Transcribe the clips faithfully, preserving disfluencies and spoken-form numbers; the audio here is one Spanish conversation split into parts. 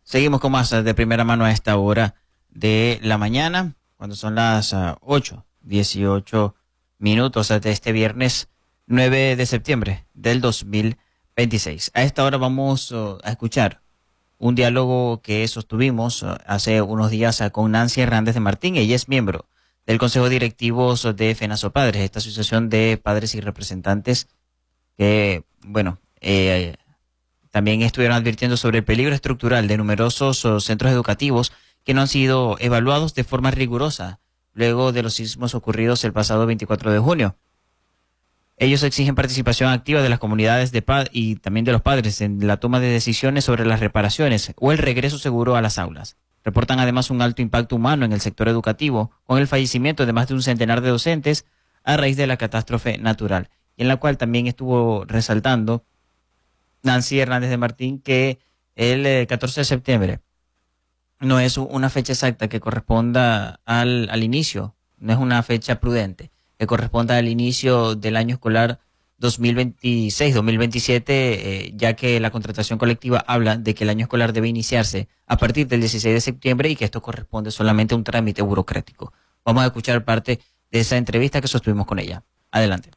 Seguimos con más de primera mano a esta hora de la mañana, cuando son las uh, ocho dieciocho minutos de este viernes nueve de septiembre del dos mil veintiséis. A esta hora vamos uh, a escuchar un diálogo que sostuvimos uh, hace unos días uh, con Nancy Hernández de Martín. Ella es miembro del Consejo Directivo de FENASO Padres, esta asociación de padres y representantes que, bueno, eh, también estuvieron advirtiendo sobre el peligro estructural de numerosos uh, centros educativos que no han sido evaluados de forma rigurosa luego de los sismos ocurridos el pasado veinticuatro de junio. Ellos exigen participación activa de las comunidades de pad y también de los padres en la toma de decisiones sobre las reparaciones o el regreso seguro a las aulas. Reportan además un alto impacto humano en el sector educativo, con el fallecimiento de más de un centenar de docentes a raíz de la catástrofe natural, y en la cual también estuvo resaltando Nancy Hernández de Martín que el eh, catorce de septiembre no es una fecha exacta que corresponda al, al inicio, no es una fecha prudente, que corresponda al inicio del año escolar dos mil veintiséis dos mil veintisiete, eh, ya que la contratación colectiva habla de que el año escolar debe iniciarse a partir del dieciséis de septiembre y que esto corresponde solamente a un trámite burocrático. Vamos a escuchar parte de esa entrevista que sostuvimos con ella. Adelante.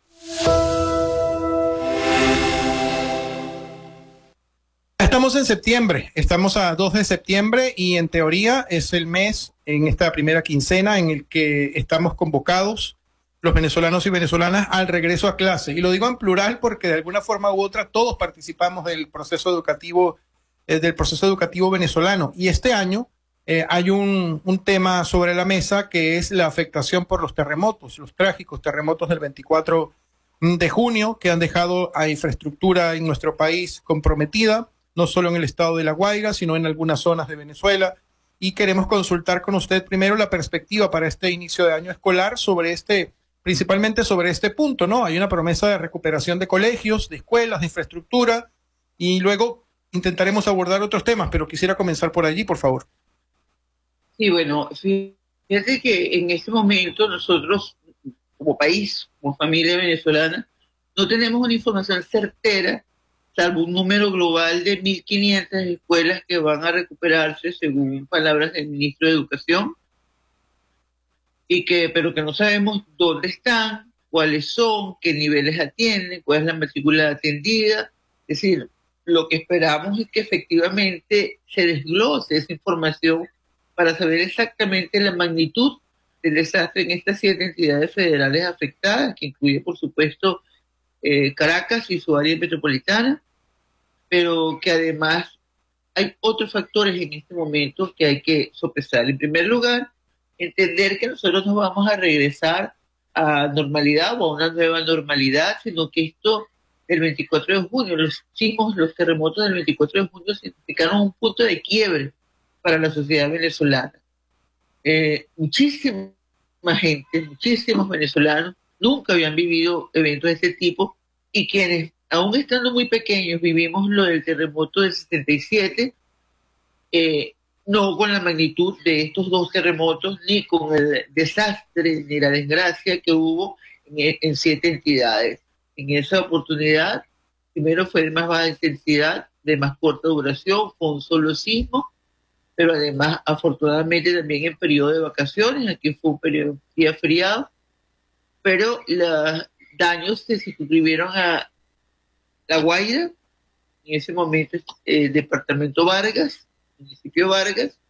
Estamos en septiembre, estamos a dos de septiembre y en teoría es el mes, en esta primera quincena, en el que estamos convocados los venezolanos y venezolanas al regreso a clase. Y lo digo en plural porque de alguna forma u otra todos participamos del proceso educativo, eh, del proceso educativo venezolano. Y este año eh, hay un, un tema sobre la mesa que es la afectación por los terremotos, los trágicos terremotos del veinticuatro de junio que han dejado a infraestructura en nuestro país comprometida, no solo en el estado de La Guaira, sino en algunas zonas de Venezuela. Y queremos consultar con usted primero la perspectiva para este inicio de año escolar sobre este, principalmente sobre este punto, ¿no? Hay una promesa de recuperación de colegios, de escuelas, de infraestructura, y luego intentaremos abordar otros temas, pero quisiera comenzar por allí, por favor. Sí, bueno, fíjate que en este momento nosotros, como país, como familia venezolana, no tenemos una información certera, salvo un número global de mil quinientas escuelas que van a recuperarse, según palabras del ministro de Educación, y que, pero que no sabemos dónde están, cuáles son, qué niveles atienden, cuál es la matrícula atendida. Es decir, lo que esperamos es que efectivamente se desglose esa información para saber exactamente la magnitud del desastre en estas siete entidades federales afectadas, que incluye, por supuesto, eh, Caracas y su área metropolitana, pero que además hay otros factores en este momento que hay que sopesar. En primer lugar, entender que nosotros no vamos a regresar a normalidad o a una nueva normalidad, sino que esto, el veinticuatro de junio, los sismos, los terremotos del veinticuatro de junio significaron un punto de quiebre para la sociedad venezolana. Eh, muchísima gente, muchísimos venezolanos nunca habían vivido eventos de este tipo, y quienes, aún estando muy pequeños, vivimos lo del terremoto del setenta y siete, eh, no con la magnitud de estos dos terremotos, ni con el desastre, ni la desgracia que hubo en, en siete entidades. En esa oportunidad, primero fue de más baja intensidad, de más corta duración, fue un solo sismo, pero además, afortunadamente, también en periodo de vacaciones, aquí fue un periodo día feriado, pero los daños se circunscribieron a La Guaira, en ese momento eh, departamento Vargas, municipio Vargas,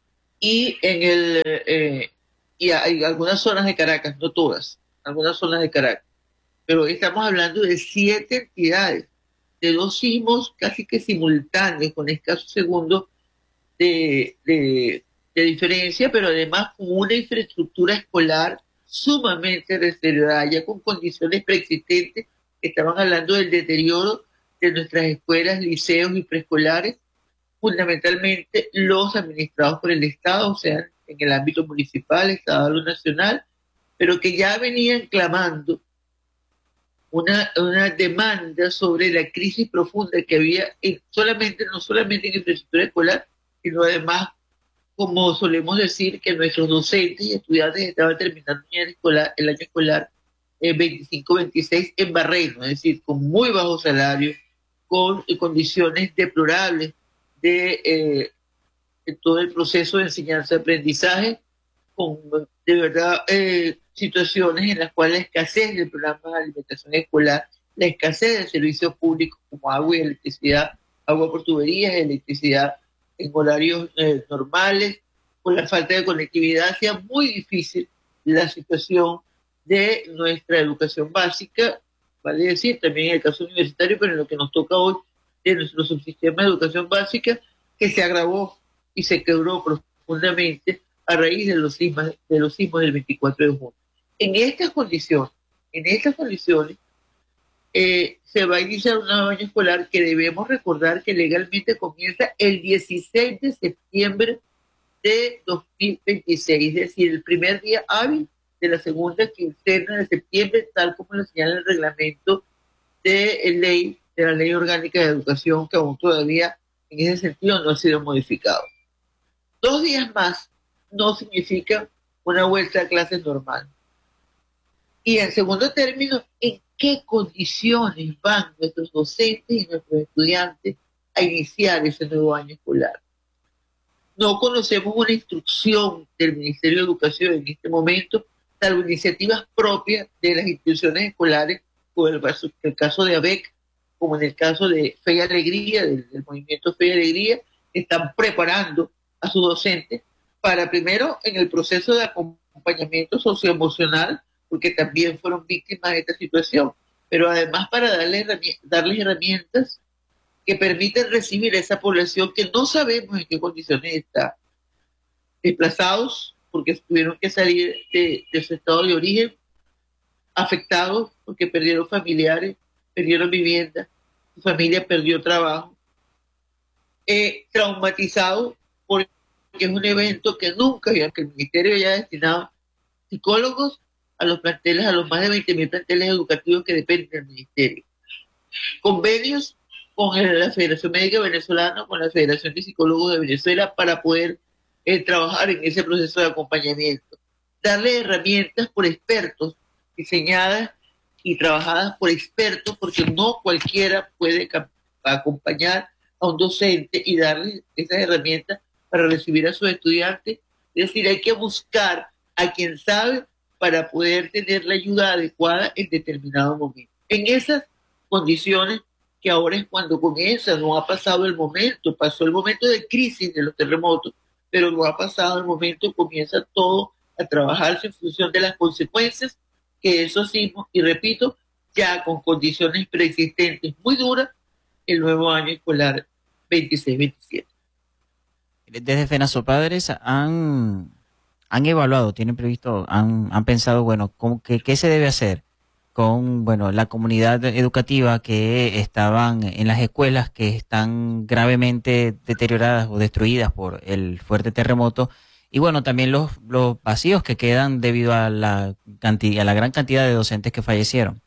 y en el eh, y hay algunas zonas de Caracas, no todas, algunas zonas de Caracas, pero hoy estamos hablando de siete entidades, de dos sismos casi que simultáneos, con escasos segundos de, de, de diferencia, pero además con una infraestructura escolar sumamente deteriorada, ya con condiciones preexistentes. Estaban hablando del deterioro de nuestras escuelas, liceos y preescolares, fundamentalmente los administrados por el Estado, o sea, en el ámbito municipal, estatal o nacional, pero que ya venían clamando una, una demanda sobre la crisis profunda que había en solamente, no solamente en infraestructura escolar, sino además, como solemos decir, que nuestros docentes y estudiantes estaban terminando el año escolar, el año escolar eh, veinticinco veintiséis en barreno, es decir, con muy bajo salario, con eh, condiciones deplorables de, eh, en todo el proceso de enseñanza-aprendizaje, con de verdad eh, situaciones en las cuales la escasez del programa de alimentación escolar, la escasez de servicios públicos como agua y electricidad, agua por tuberías, electricidad en horarios eh, normales, por la falta de conectividad, hacía muy difícil la situación de nuestra educación básica, vale decir, también en el caso universitario, pero en lo que nos toca hoy de nuestro subsistema de educación básica, que se agravó y se quebró profundamente a raíz de los sismos, de los sismos del veinticuatro de junio. En estas condiciones, en estas condiciones, eh, se va a iniciar un nuevo año escolar que debemos recordar que legalmente comienza el dieciséis de septiembre de dos mil veintiséis, es decir, el primer día hábil de la segunda quincena de septiembre, tal como lo señala el reglamento de, ley, de la Ley Orgánica de Educación, que aún todavía en ese sentido no ha sido modificado. Dos días más no significa una vuelta a clases normal. Y en segundo término, ¿en qué condiciones van nuestros docentes y nuestros estudiantes a iniciar ese nuevo año escolar? No conocemos una instrucción del Ministerio de Educación en este momento, salvo iniciativas propias de las instituciones escolares, como en el caso de A B E C, como en el caso de Fe y Alegría, del, del movimiento Fe y Alegría, que están preparando a sus docentes para primero en el proceso de acompañamiento socioemocional, porque también fueron víctimas de esta situación, pero además para darles, darles herramientas que permitan recibir a esa población que no sabemos en qué condiciones está, desplazados porque tuvieron que salir de, de su estado de origen, afectados porque perdieron familiares, perdieron vivienda, su familia perdió trabajo, eh, traumatizados porque es un evento que nunca, ya que el Ministerio haya destinado psicólogos a los planteles, a los más de veinte mil planteles educativos que dependen del Ministerio. Convenios con el, la Federación Médica Venezolana, con la Federación de Psicólogos de Venezuela, para poder eh, trabajar en ese proceso de acompañamiento. Darle herramientas por expertos, diseñadas y trabajadas por expertos, porque no cualquiera puede acompañar a un docente y darle esas herramientas para recibir a sus estudiantes. Es decir, hay que buscar a quien sabe para poder tener la ayuda adecuada en determinado momento. En esas condiciones que ahora es cuando comienza, no ha pasado el momento, pasó el momento de crisis de los terremotos, pero no ha pasado el momento, comienza todo a trabajarse en función de las consecuencias que esos sismos, y repito, ya con condiciones preexistentes muy duras, el nuevo año escolar veintiséis veintisiete. Desde FENASOPADRES han, han evaluado, tienen previsto, han, han pensado, bueno, ¿cómo, qué, qué se debe hacer con, bueno, la comunidad educativa que estaban en las escuelas que están gravemente deterioradas o destruidas por el fuerte terremoto? Y bueno, también los, los vacíos que quedan debido a la cantidad, a la gran cantidad de docentes que fallecieron.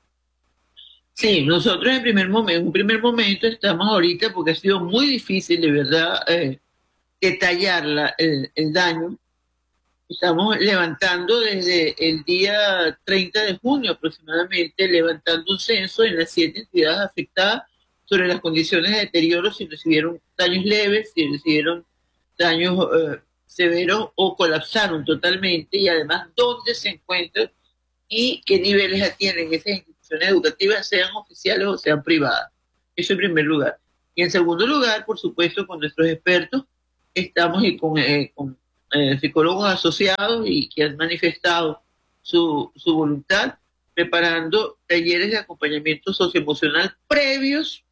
Sí, nosotros en primer momento, en un primer momento estamos ahorita, porque ha sido muy difícil de verdad eh, detallar la, el, el daño. Estamos levantando desde el día treinta de junio aproximadamente, levantando un censo en las siete entidades afectadas sobre las condiciones de deterioro, si recibieron daños leves, si recibieron daños eh, severos o colapsaron totalmente, y además dónde se encuentran y qué niveles atienden esas instituciones educativas, sean oficiales o sean privadas. Eso en primer lugar. Y en segundo lugar, por supuesto, con nuestros expertos, estamos y con, eh, con eh, psicólogos asociados y que han manifestado su, su voluntad, preparando talleres de acompañamiento socioemocional previos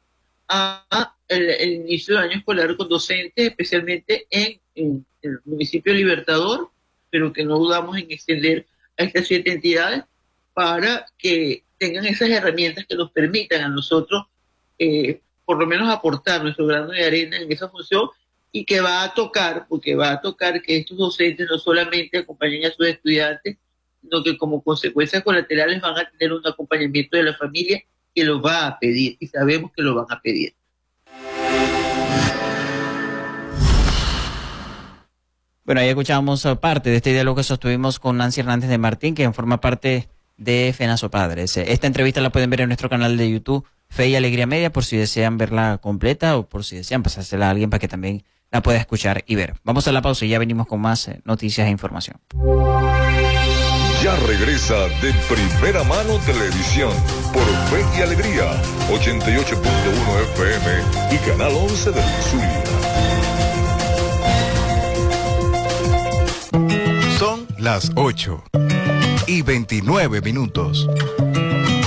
a el, el inicio del año escolar con docentes, especialmente en, en el municipio Libertador, pero que no dudamos en extender a estas siete entidades para que tengan esas herramientas que nos permitan a nosotros eh, por lo menos aportar nuestro grano de arena en esa función, y que va a tocar, porque va a tocar que estos docentes no solamente acompañen a sus estudiantes, sino que como consecuencias colaterales van a tener un acompañamiento de la familia que lo va a pedir, y sabemos que lo van a pedir. Bueno, ahí escuchamos parte de este diálogo que sostuvimos con Nancy Hernández de Martín, quien forma parte de FENASOPADRES. Esta entrevista la pueden ver en nuestro canal de YouTube, Fe y Alegría Media, por si desean verla completa o por si desean pasársela a alguien para que también la pueda escuchar y ver. Vamos a la pausa y ya venimos con más eh, noticias e información. Ya regresa De Primera Mano Televisión por Fe y Alegría, ochenta y ocho punto uno F M y Canal once del Zulia. Son las ocho y veintinueve minutos.